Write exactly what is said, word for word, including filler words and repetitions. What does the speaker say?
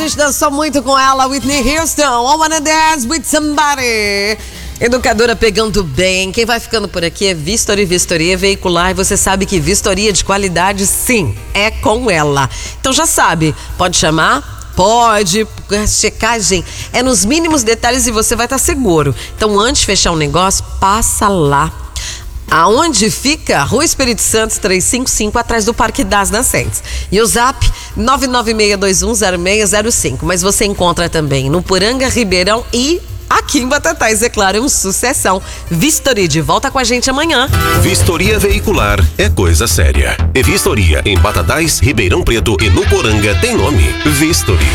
A gente dançou muito com ela, Whitney Houston. I wanna dance with somebody. Educadora pegando bem. Quem vai ficando por aqui é Vistoria, Vistoria Veicular. E você sabe que vistoria de qualidade, sim, é com ela. Então já sabe, pode chamar? Pode. Checagem é nos mínimos detalhes e você vai estar seguro. Então antes de fechar um negócio, passa lá. Aonde fica? Rua Espírito Santo trezentos e cinquenta e cinco, atrás do Parque das Nascentes. E o zap nove nove seis dois um zero seis zero cinco. Mas você encontra também no Poranga, Ribeirão e aqui em Batatais, é claro, é um sucessão. Vistoria de volta com a gente amanhã. Vistoria Veicular é coisa séria. E Vistoria em Batatais, Ribeirão Preto e no Poranga tem nome. Vistoria.